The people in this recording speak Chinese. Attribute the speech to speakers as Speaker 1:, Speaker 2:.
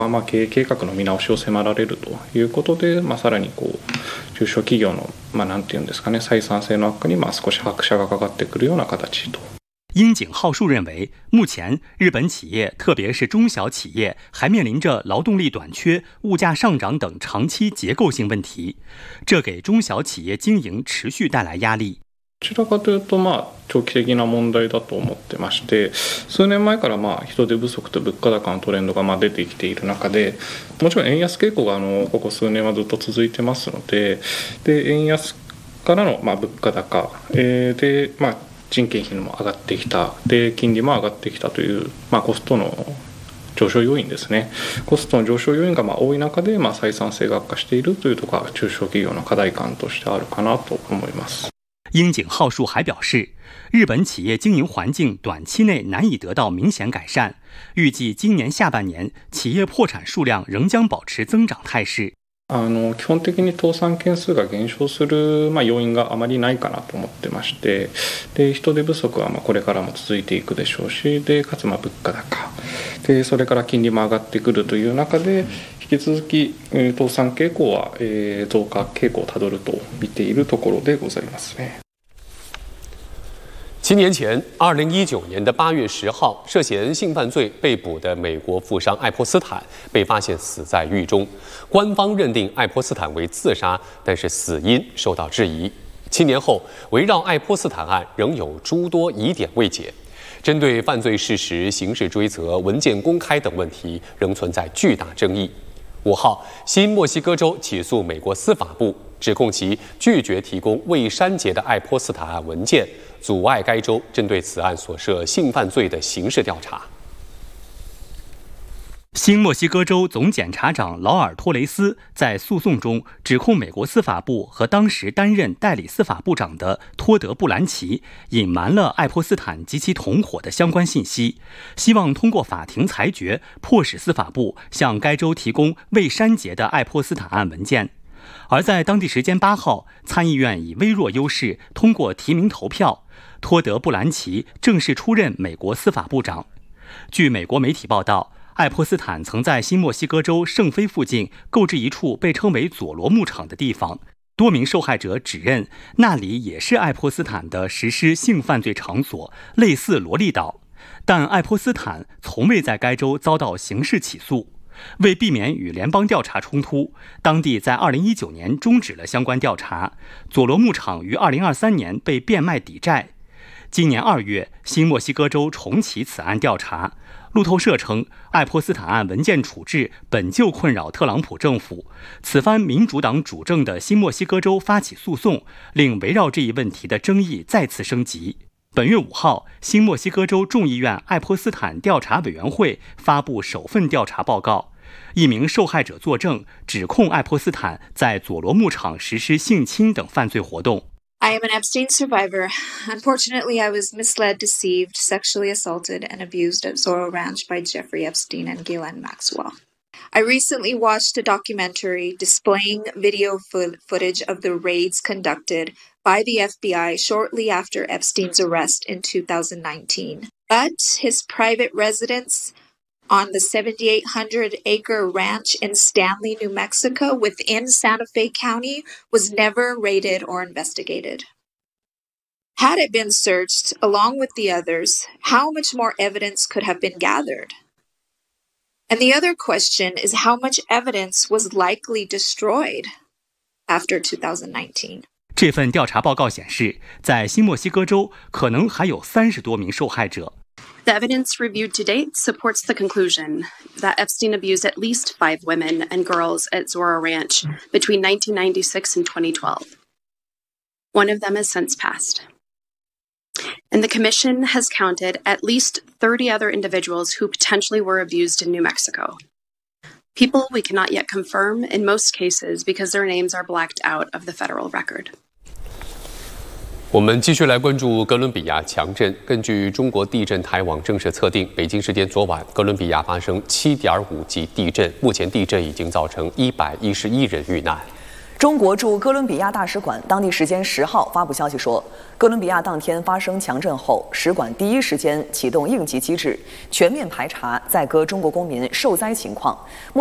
Speaker 1: 経営計画の見直しを迫られるということで、さらに中小企業のなんていうんですかね、採算性の悪化に少し拍車がかかってくるような形と。
Speaker 2: 樱井浩树认为，目前日本企业，特别是中小企业，还面临着劳动力短缺、物价上涨等长期结构性问题，这给中小企业经营持续带来压力。
Speaker 1: どちらかというと長期的な問題だと思ってまして、数年前から人手不足と物価高のトレンドが出てきている中で、もちろん円安傾向がここ数年はずっと続いてますので、円安からの物価高で人件費も上がってきた、で金利も上がってきたという、コストの上昇要因ですね。コストの上昇要因が多い中で、採算性が悪化しているというところが中小企業の課題感としてあるかなと思います。
Speaker 2: 樱井浩树还表示，日本企业经营环境短期内难以得到明显改善，预计今年下半年企业破产数量仍将保持增长态勢。
Speaker 1: 基本的に倒産件数が減少する要因があまりないかなと思ってまして、で人手不足はこれからも続いていくでしょうし、でかつ物価高で、それから金利も上がってくるという中で、引き続き倒産傾向は増加傾向をたどると見ているところでございますね。
Speaker 3: 7年前，2019年8月10号，涉嫌性犯罪被捕的美国富商爱泼斯坦被发现死在狱中。官方认定爱泼斯坦为自杀，但是死因受到质疑。7年后，围绕爱泼斯坦案仍有诸多疑点未解。针对犯罪事实、刑事追责、文件公开等问题，仍存在巨大争议。5号，新墨西哥州起诉美国司法部，指控其拒绝提供未删节的爱泼斯坦案文件，阻碍该州针对此案所涉性犯罪的刑事调查。
Speaker 2: 新墨西哥州总检察长劳尔·托雷斯在诉讼中指控美国司法部和当时担任代理司法部长的托德·布兰奇隐瞒了爱泼斯坦及其同伙的相关信息，希望通过法庭裁决迫使司法部向该州提供未删节的爱泼斯坦案文件。而在当地时间8号，参议院以微弱优势通过提名投票，托德·布兰奇正式出任美国司法部长。据美国媒体报道，爱泼斯坦曾在新墨西哥州圣菲附近购置一处被称为佐罗牧场的地方，多名受害者指认那里也是爱泼斯坦的实施性犯罪场所，类似萝莉岛，但爱泼斯坦从未在该州遭到刑事起诉。为避免与联邦调查冲突，当地在2019年终止了相关调查。佐罗牧场于2023年被变卖抵债。今年2月，新墨西哥州重启此案调查。路透社称，爱泼斯坦案文件处置本就困扰特朗普政府，此番民主党主政的新墨西哥州发起诉讼，令围绕这一问题的争议再次升级。本月5号，新墨西哥州众议院爱泼斯坦调查委员会发布首份调查报告，一名受害者作证，指控爱泼斯坦在佐罗牧场实施性侵等犯罪活动。
Speaker 4: I am an Epstein survivor. Unfortunately, I was misled, deceived, sexually assaulted, and abused at Zorro Ranch by Jeffrey Epstein and Ghislaine Maxwell. I recently watched a documentary displaying video footage of the raids conducted by the FBI shortly after Epstein's arrest in 2019. But his private residence on the 7,800-acre ranch in Stanley, New Mexico, within Santa Fe County, was never raided or investigated. Had it been searched along with the others, how much more evidence could have been gathered? And the other question is how much evidence was likely destroyed after 2019?
Speaker 2: 这份调查报告显示，在新墨西哥州可能还有30多名受害者。
Speaker 5: The evidence reviewed to date supports the conclusion that Epstein abused at least 5 women and girls at Zorro Ranch between 1996 and 2012. One of them has since passed. And the commission has counted at least 30 other individuals who potentially were abused in New Mexico. People we cannot yet confirm in most cases because their names are blacked out of the federal record.
Speaker 3: 我们继续来关注哥伦比亚强震。根据中国地震台网正式测定，北京时间昨晚，哥伦比亚发生7.5级地震，目前地震已经造成111人遇难。
Speaker 6: 中国驻哥伦比亚大使馆当地时间10号发布消息说，哥伦比亚当天发生强震后，使馆第一时间启动应急机制，全面排查在哥中国公民受灾情况。